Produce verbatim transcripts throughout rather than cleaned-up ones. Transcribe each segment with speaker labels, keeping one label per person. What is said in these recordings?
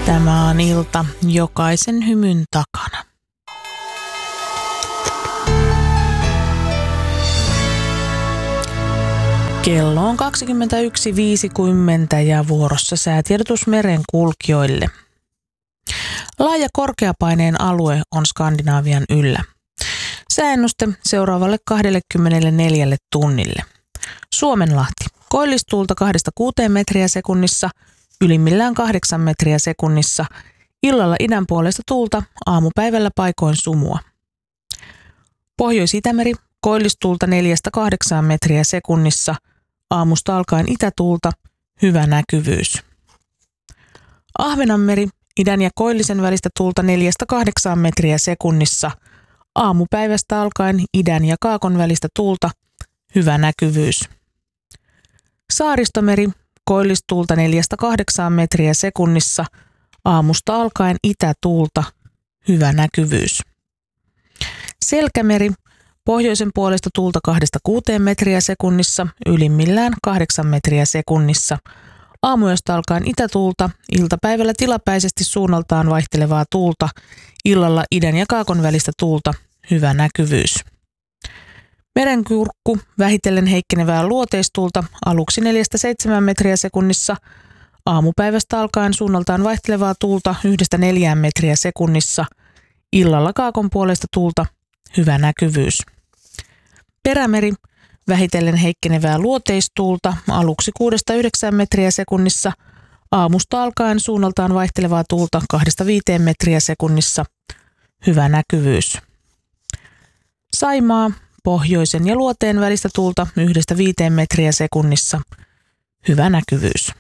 Speaker 1: Tämä on ilta jokaisen hymyn takana. Kello on kaksikymmentäyksi viisikymmentä ja vuorossa säätiedotus merenkulkijoille. Laaja korkeapaineen alue on Skandinaavian yllä. Sääennuste seuraavalle kaksikymmentäneljä tunnille. Suomenlahti. Koillistuulta kahdesta kuuteen metriä sekunnissa, ylimmillään kahdeksan metriä sekunnissa. Illalla idän puolesta tuulta, aamupäivällä paikoin sumua. Pohjois-Itämeri. Koillistuulta neljästä kahdeksaan metriä sekunnissa. Aamusta alkaen itätuulta, hyvä näkyvyys. Ahvenanmeri. Idän ja koillisen välistä tuulta neljästä kahdeksaan metriä sekunnissa. Aamupäivästä alkaen idän ja kaakon välistä tuulta, hyvä näkyvyys. Saaristomeri. Koillistuulta neljästä kahdeksaan metriä sekunnissa. Aamusta alkaen itätuulta, hyvä näkyvyys. Selkämeri. Pohjoisen puolesta tuulta kahdesta kuuteen metriä sekunnissa, ylimmillään kahdeksan metriä sekunnissa. Aamuyöstä alkaen itätuulta, iltapäivällä tilapäisesti suunnaltaan vaihtelevaa tuulta, illalla idän ja kaakon välistä tuulta, hyvä näkyvyys. Merenkurkku, vähitellen heikkenevää luoteistuulta, aluksi neljästä seitsemään metriä sekunnissa, aamupäivästä alkaen suunnaltaan vaihtelevaa tuulta yhdestä neljään metriä sekunnissa, illalla kaakon puolesta tuulta, hyvä näkyvyys. Perämeri, vähitellen heikkenevää luoteistuulta, aluksi kuudesta yhdeksään metriä sekunnissa, aamusta alkaen suunnaltaan vaihtelevaa tuulta kahdesta viiteen metriä sekunnissa, hyvä näkyvyys. Saimaa, pohjoisen ja luoteen välistä tuulta yhdestä viiteen metriä sekunnissa, hyvä näkyvyys.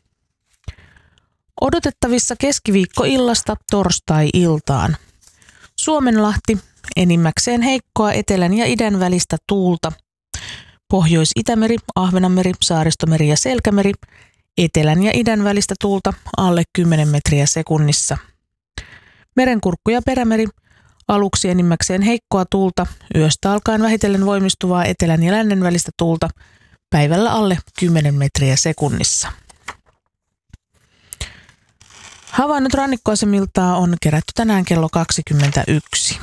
Speaker 1: Odotettavissa keskiviikkoillasta torstai-iltaan. Suomenlahti, enimmäkseen heikkoa etelän ja idän välistä tuulta. Pohjois-Itämeri, Ahvenanmeri, Saaristomeri ja Selkämeri, etelän ja idän välistä tuulta alle kymmenen metriä sekunnissa. Merenkurkku ja Perämeri, aluksi enimmäkseen heikkoa tuulta, yöstä alkaen vähitellen voimistuvaa etelän ja lännen välistä tuulta, päivällä alle kymmenen metriä sekunnissa. Havainnot rannikkoasemilta on kerätty tänään kello kaksikymmentäyksi.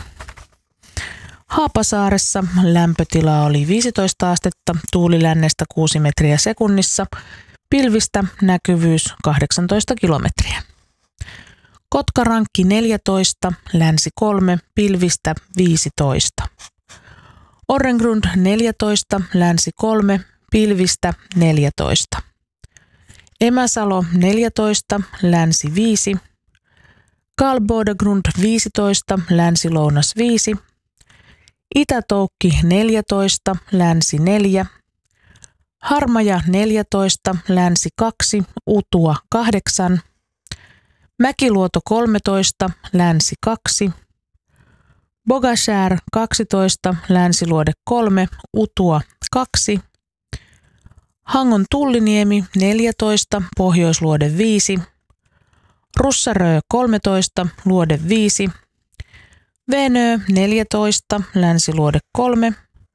Speaker 1: Haapasaaressa lämpötila oli viisitoista astetta, tuuli lännestä kuusi metriä sekunnissa, pilvistä näkyvyys kahdeksantoista kilometriä. Kotkarankki neljätoista, länsi kolme, pilvistä viisitoista. Orrengrund neljätoista, länsi kolme, pilvistä neljätoista. Emäsalo neljätoista, länsi viisi. Karlbodegrund viisitoista, länsi-lounas viisi. Itätoukki neljätoista, länsi neljä. Harmaja neljätoista, länsi kaksi, Utua kahdeksan. Mäkiluoto kolmetoista, länsi kaksi. Bogashär kaksitoista, länsiluode kolme, Utua kaksi. Hangon Tulliniemi neljätoista, pohjoisluode viisi. Russarö kolmetoista, luode viisi. Venö neljätoista, länsiluode kolme.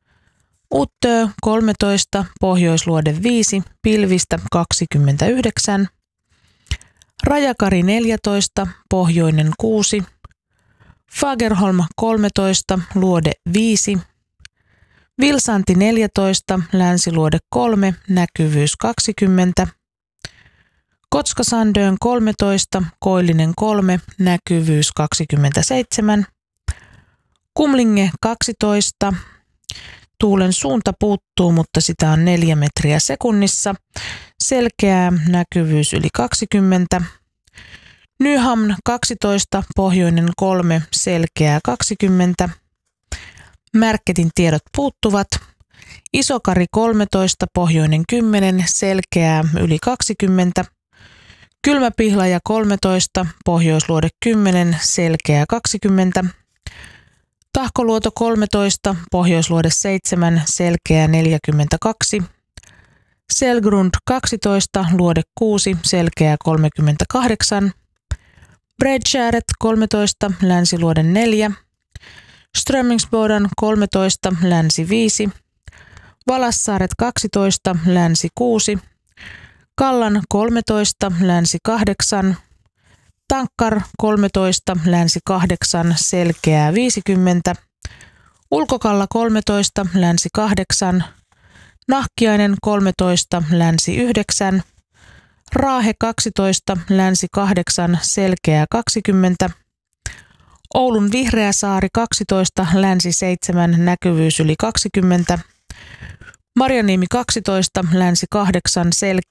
Speaker 1: Uttö kolmetoista, pohjoisluode viisi, pilvistä kaksikymmentäyhdeksän. Rajakari neljätoista, pohjoinen kuusi. Fagerholm kolmetoista, luode viisi. Vilsanti neljätoista, länsiluode kolme, näkyvyys kaksikymmentä. Kotskasandön kolmetoista, koillinen kolme, näkyvyys kaksikymmentäseitsemän. Kumlinge kaksitoista, tuulen suunta puuttuu, mutta sitä on neljä metriä sekunnissa. Selkeää, näkyvyys yli kaksikymmentä. Nyhamn kaksitoista, pohjoinen kolme, selkeää kaksikymmentä. Märketin tiedot puuttuvat. Isokari kolmetoista, pohjoinen kymmenen, selkeää yli kaksikymmentä. Kylmäpihlaja kolmetoista, pohjoisluode kymmenen, selkeää kaksikymmentä. Tahkoluoto kolmetoista, pohjoisluode seitsemän, selkeää neljäkymmentäkaksi. Selgrund kaksitoista, luode kuusi, selkeää kolmekymmentäkahdeksan. Bredshäret kolmetoista, länsiluode neljä. Strömingsbodan kolmetoista, länsi viisi. Valassaaret kaksitoista, länsi kuusi. Kallan kolmetoista, länsi kahdeksan. Tankkar kolmetoista, länsi kahdeksan, selkeää viisikymmentä. Ulkokalla kolmetoista, länsi kahdeksan. Nahkiainen kolmetoista, länsi yhdeksän. Raahe kaksitoista, länsi kahdeksan, selkeää kaksikymmentä. Oulun Vihreäsaari kaksitoista, länsi seitsemän, näkyvyys yli kaksikymmentä. Marjaniemi kaksitoista, länsi kahdeksan, selkeää